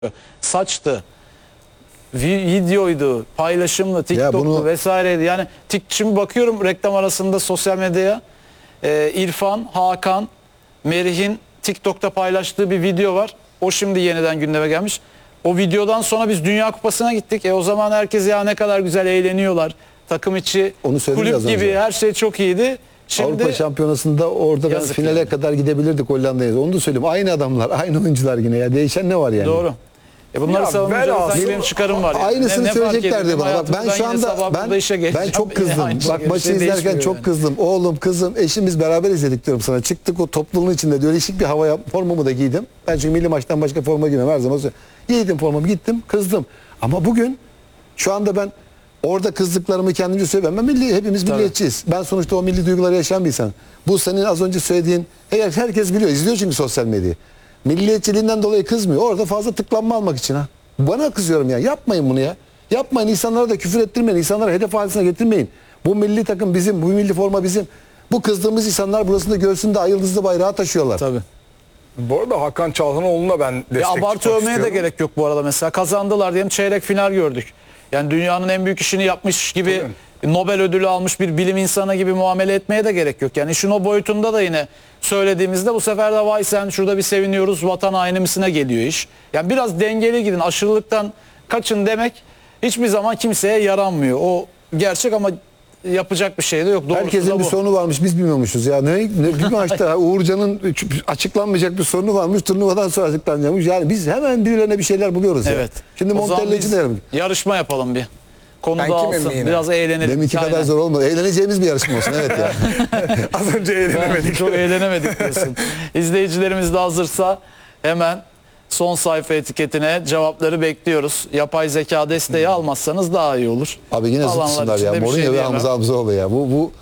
saçtı, videoydu, paylaşımlı, TikTok'tu vesaireydi. Yani şimdi bakıyorum reklam arasında sosyal medyaya İrfan, Hakan, Merih'in TikTok'ta paylaştığı bir video var. O şimdi yeniden gündeme gelmiş. O videodan sonra biz Dünya Kupası'na gittik. O zaman herkes ya ne kadar güzel eğleniyorlar. Takım içi, kulüp gibi her şey çok iyiydi. Şimdi Avrupa Şampiyonası'nda orada finale yani kadar gidebilirdik Hollanda'ya. Onu da söyleyeyim. Aynı adamlar, aynı oyuncular yine ya. Değişen ne var yani? Doğru. Bunları savunmayacağız. Benim çıkarım var. Aynısını söyleyeceklerdi bana. Bak ben şu anda ben çok kızdım. Bak maçı izlerken çok kızdım. Oğlum, kızım, eşimiz beraber izledik diyorum sana. Çıktık o topluluğun içinde. Değişik bir havaya formamı da giydim. Ben çünkü milli maçtan başka forma giymem her zaman. Giydim formamı, gittim, kızdım. Ama bugün şu anda ben orada kızdıklarımı kendimce söyleyemem. Hepimiz milliyetçiyiz. Ben sonuçta o milli duyguları yaşayan bir insan. Bu senin az önce söylediğin herkes biliyor. İzliyor çünkü sosyal medyayı. Milliyetçiliğinden dolayı kızmıyor. Orada fazla tıklanma almak için ha. Bana kızıyorum ya. Yapmayın bunu ya. Yapmayın. İnsanlara da küfür ettirmeyin. İnsanlara hedef haline getirmeyin. Bu milli takım bizim. Bu milli forma bizim. Bu kızdığımız insanlar burasında göğsünde ay yıldızlı bayrağı taşıyorlar. Tabii. Bu arada Hakan Çalhanoğlu'na ben destek çıkmak abartı övmeye de gerek yok bu arada mesela. Kazandılar diyelim, çeyrek final gördük. Yani dünyanın en büyük işini yapmış gibi, Nobel ödülü almış bir bilim insanı gibi muamele etmeye de gerek yok. Yani işin o boyutunda da yine söylediğimizde bu sefer de vay sen şurada bir seviniyoruz vatan haini misine geliyor iş. Yani biraz dengeli gidin, aşırılıktan kaçın demek hiçbir zaman kimseye yaranmıyor. O gerçek ama yapacak bir şey de yok. Doğrusu herkesin bir sorunu varmış, biz bilmiyormuşuz ya. Bir maçta Uğurcan'ın açıklanmayacak bir sorunu varmış, turnuvadan sonra açıklanacakmış. Yani biz hemen birilerine bir şeyler buluyoruz ya. Evet. Şimdi Montella'cı derim. Yarışma yapalım bir. Konu dağılsın. Biraz eğlenelim. Deminki kadar zor olmadı. Eğleneceğimiz bir yarışma olsun. Evet ya. Az önce eğlenemedik. Çok eğlenemedik diyorsun. İzleyicilerimiz de hazırsa hemen son sayfa etiketine cevapları bekliyoruz. Yapay zeka desteği almazsanız daha iyi olur. Abi yine zıtsınlar ya. Mourinho ve Hamza Hamzoğlu ya. Bu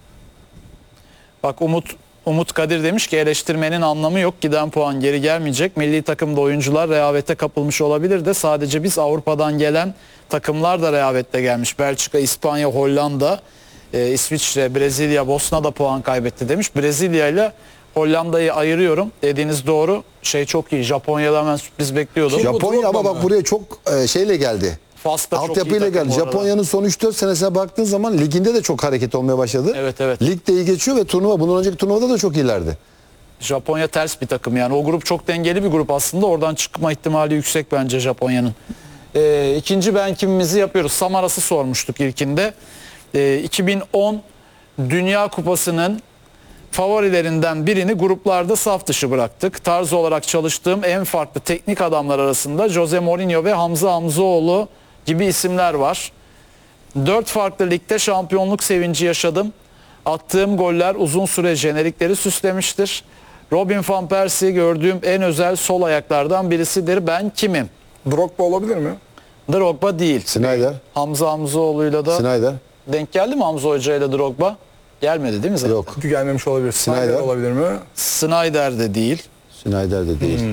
Bak Umut Kadir demiş ki eleştirmenin anlamı yok. Giden puan geri gelmeyecek. Milli takımda oyuncular rehavete kapılmış olabilir de sadece biz Avrupa'dan gelen takımlar da rehavette gelmiş. Belçika, İspanya, Hollanda, İsviçre, Brezilya, Bosna da puan kaybetti demiş. Brezilya ile Hollanda'yı ayırıyorum. Dediğiniz doğru. Çok iyi. Japonya'da hemen sürpriz bekliyordum. Japonya ama bak buraya çok şeyle geldi. Altyapıyla geldi. Japonya'nın son 3-4 senesine baktığın zaman liginde de çok hareket olmaya başladı. Evet. Lig de iyi geçiyor ve turnuva bundan önceki turnuvada da çok iyilerdi. Japonya ters bir takım yani. O grup çok dengeli bir grup aslında. Oradan çıkma ihtimali yüksek bence Japonya'nın. İkinci ben kimimizi yapıyoruz. Samaras'ı sormuştuk ilkinde. 2010 Dünya Kupası'nın favorilerinden birini gruplarda saf dışı bıraktık. Tarz olarak çalıştığım en farklı teknik adamlar arasında Jose Mourinho ve Hamza Hamzoğlu gibi isimler var. 4 farklı ligde şampiyonluk sevinci yaşadım. Attığım goller uzun süre jenerikleri süslemiştir. Robin van Persie gördüğüm en özel sol ayaklardan birisidir. Ben kimim? Drogba olabilir mi? Drogba değil. Snyder. Hamza Hamzoğlu'yla da Snyder. denk geldi mi Hamza Hoca ile Drogba? Gelmedi değil mi zaten? Yok. Çünkü gelmemiş olabilir. Snyder olabilir mi? Snyder de değil. Snyder de değil.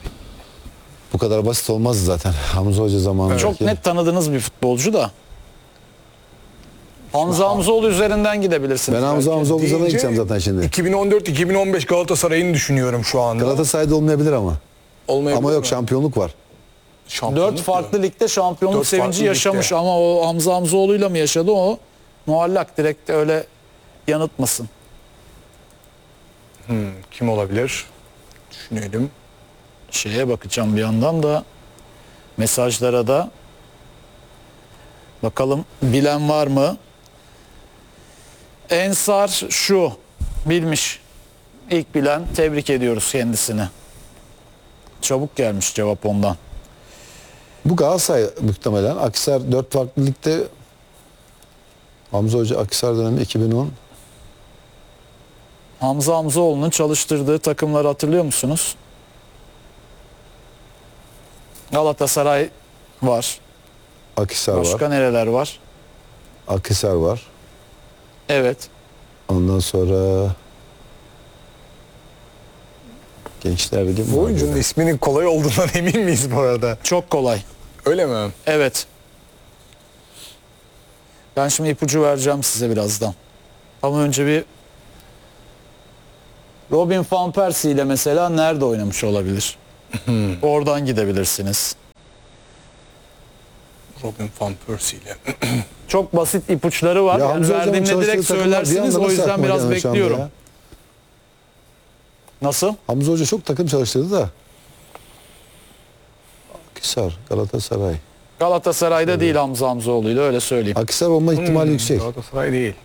Bu kadar basit olmazdı zaten. Hamza Hoca zamanında. Çok net tanıdığınız bir futbolcu da. Hamza Hamzoğlu üzerinden gidebilirsiniz. Ben Hamza Hamzoğlu üzerinden gideceğim zaten şimdi. 2014-2015 Galatasaray'ını düşünüyorum şu anda. Galatasaray'da olmayabilir ama. Olmayabilir ama yok mi? şampiyonluk var. 4 farklı ligde şampiyonluk 4 sevinci yaşamış ama o Hamza Hamzoğlu'yla mı yaşadı o muallak, direkt öyle yanıtmasın. Kim olabilir? Düşünelim. Şeye bakacağım bir yandan da mesajlara da bakalım bilen var mı? Ensar şu bilmiş. İlk bilen, tebrik ediyoruz kendisini. Çabuk gelmiş cevap ondan. Bu Galatasaray muhtemelen. Akhisar 4 farklı ligde Hamza Hoca Akhisar dönemi 2010. Hamza Hamzoğlu'nun çalıştırdığı takımları hatırlıyor musunuz? Galatasaray var. Akhisar var. Başka nereler var? Akhisar var. Evet. Ondan sonra Gençler Ligi. Bu oyuncunun isminin kolay olduğundan emin miyiz bu arada? Çok kolay. Öyle mi? Evet. Ben şimdi ipucu vereceğim size birazdan. Ama önce bir Robin van Persie ile mesela nerede oynamış olabilir? Oradan gidebilirsiniz. Robin van Persie ile. Çok basit ipuçları var. Ya Yani Hamza hocamın verdiğimde çalıştığı direkt takımlar bir söylersiniz. anda O nasıl yüzden aklıma biraz gelmedi şu anda bekliyorum. ya? Nasıl? Hamza Hoca çok takım çalıştırdı da. Akhisar, Galatasaray. Galatasaray'da değil Hamza Hamzoğlu'yla öyle söyleyeyim. Akhisar olma ihtimali yüksek. Galatasaray değil.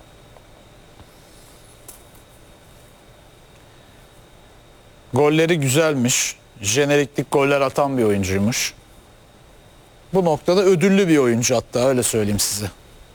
Golleri güzelmiş. Jeneriklik goller atan bir oyuncuymuş. Bu noktada ödüllü bir oyuncu hatta öyle söyleyeyim size.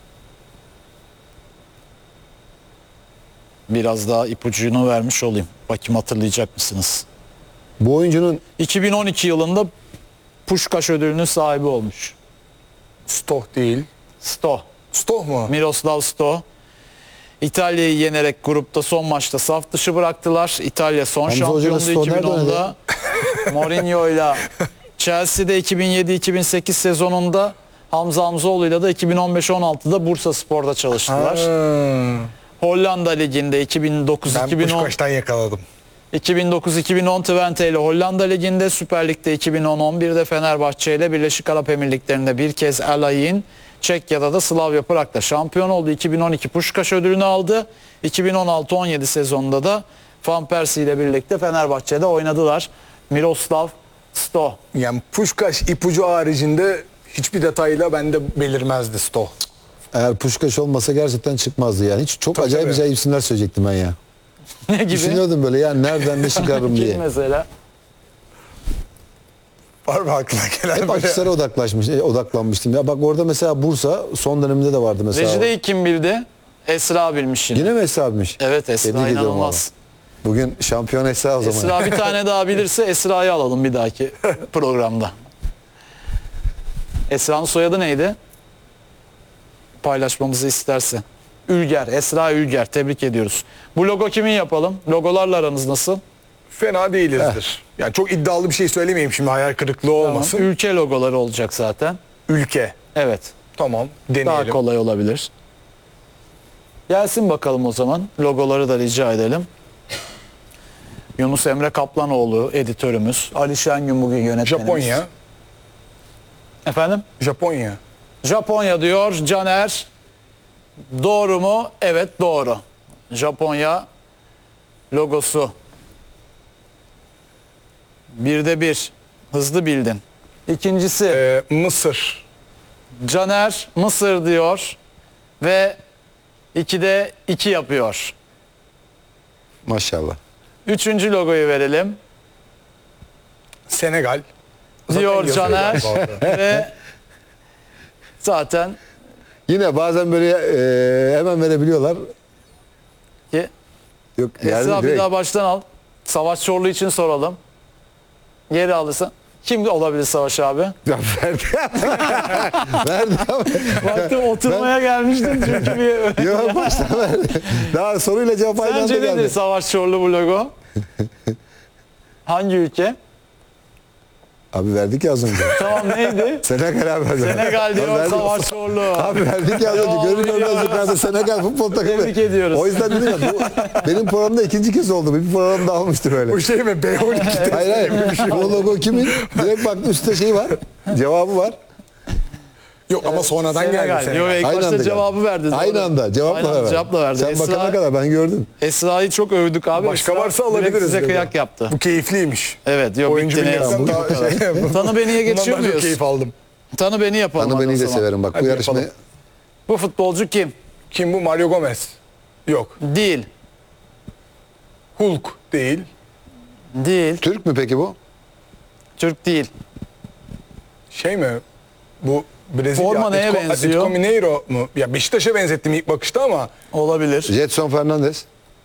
Biraz daha ipucunu vermiş olayım. Bakayım hatırlayacak mısınız? Bu oyuncunun 2012 yılında Puskás ödülünün sahibi olmuş. Stoh değil. Sto. Stoh mu? Miroslav Sto. İtalya'yı yenerek grupta son maçta saf dışı bıraktılar. İtalya son Hamza Hoca'yla şampiyondu Sto nerede 2010'da. Mourinho'yla Chelsea'de 2007-2008 sezonunda Hamza Hamzoğlu'yla da 2015-16'da Bursa Spor'da çalıştılar. Hollanda Ligi'nde Ben 2009-2010 Puskás'tan yakaladım. 2009-2010 Twente ile Hollanda Ligi'nde, Süper Lig'de 2010-11'de Fenerbahçe ile Birleşik Arap Emirlikleri'nde bir kez El Ain, Çekya'da da Slavia Prag'da şampiyon oldu. 2012 Puskás ödülünü aldı. 2016-17 sezonunda da Van Persie ile birlikte Fenerbahçe'de oynadılar. Miroslav Sto. Yani Puskás ipucu haricinde hiçbir detayla bende belirmezdi Stoh. eğer Puskás olmasa gerçekten çıkmazdı yani. Hiç çok Tabii, acayip tabii. acayip isimler söyleyecektim ben ya. Ne gibi? Düşünüyordum böyle ya nereden ne çıkarırım diye. Kim mesela? Var mı aklına gelen Hep böyle? Akhisar'a odaklanmıştım. Ya bak orada mesela Bursa son döneminde de vardı mesela. Rejide'yi kim bildi? Esra bilmiş yine. Yine mi Esra'ymış? Evet Esra Tebrik ediyorum inanılmaz. Bugün şampiyon Esra o zaman. Esra bir tane daha bilirse Esra'yı alalım bir dahaki programda. Esra'nın soyadı neydi? Paylaşmamızı isterse. Ülger, Esra Ülger. Tebrik ediyoruz. Bu logo kimin yapalım? Logolarla aranız nasıl? Fena değilizdir. Yani çok iddialı bir şey söylemeyeyim şimdi hayal kırıklığı olmasın. Tamam. Ülke logoları olacak zaten. Ülke. Evet. Tamam, Daha deneyelim. kolay olabilir. Gelsin bakalım o zaman. Logoları da rica edelim. Yunus Emre Kaplanoğlu editörümüz. Ali Şengün bugün yönetmenimiz. Japonya. Efendim? Japonya. Japonya diyor Caner. Doğru mu? Evet doğru. Japonya logosu. Birde bir. Hızlı bildin. İkincisi Mısır. Caner Mısır diyor. Ve 2'de 2 yapıyor. Maşallah. Üçüncü logoyu verelim. Senegal. Zaten Diyor yazıyor Caner. galiba orada. Ve zaten Yine bazen böyle hemen verebiliyorlar. ki Yok Esra yani bir direkt. daha baştan al. Savaş Çorlu için soralım. Geri alırsan. Kim olabilir Savaş abi? Ya verdi. Verdi ama. Baktım oturmaya gelmiştin çünkü bir... Yok baştan verdi. Daha soruyla cevap aynı anda Sence nedir geldi. Savaş Çorlu bu logo? Hangi ülke? Abi verdik ya az önce. Tamam neydi? Senegal abi. Senegal diyor Verdik. Savaş Çorlu. Abi verdik ya az önce. Görün görmez yukarıda Senegal futbol takımı. Tebrik ediyoruz. O yüzden dedim ya bu benim programda ikinci kez oldu. Bir programda almıştır öyle. Bu şey mi? B12 Hayır hayır. O logo kimin? Direkt baktım üstte şey var. Cevabı var. Yok ama sonradan geldi Senegal. Senegal. Yok ilk Aynı başta anda cevabı geldi. verdi. Aynı Doğru. anda cevapla Aynı anda verdi. cevapla verdi. Sen bakana kadar ben gördüm. Esra'yı çok övdük abi. Başka Esra varsa direkt alabiliriz. size dedi. kıyak yaptı. Bu keyifliymiş. Evet yok Oyuncu bitti ne bilmekten yazık. daha şey. Tanı beniye geçiyor Bundan daha çok muyuz? keyif aldım. Tanı beni yapalım. Tanı hadi beni o de zaman. severim bak. Hadi Bu yarışmayı yapalım. Bu futbolcu kim? Kim bu? Mario Gomez. Yok. Değil. Hulk değil. Değil. Türk mü peki bu? Türk değil. Şey mi? Bu Brezilya. Forma neye benziyor? Atletico Mineiro mu? Ya Beşiktaş'a benzettim ilk bakışta ama Olabilir. Jetson Fernandez.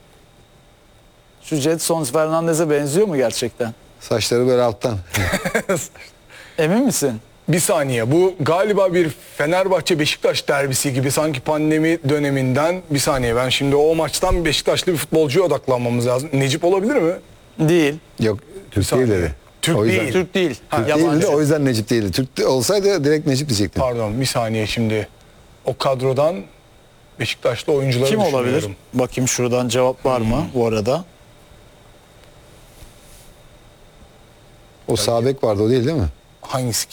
Şu Jetson Fernandez'e benziyor mu gerçekten? Saçları böyle alttan. Emin misin? bir saniye. Bu galiba bir Fenerbahçe Beşiktaş derbisi gibi sanki pandemi döneminden bir saniye. Ben şimdi o maçtan Beşiktaşlı bir futbolcuya odaklanmamız lazım. Necip olabilir mi? Değil. Yok Türk değil saniye. dedi. Türk O yüzden- değil. Türk değil. Türk Yabancı. değildi de o yüzden Necip değildi. Türk olsaydı direkt Necip diyecektim. Pardon bir saniye şimdi. O kadrodan Beşiktaşlı oyuncuları Kim düşünüyorum. olabilir? Bakayım şuradan cevap var mı bu arada? O sağ bek vardı o değil mi? Hangisi